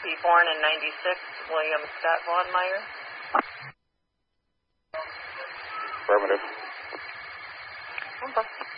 born in 96, William Scott Vaughn Meyer. Affirmative. Okay.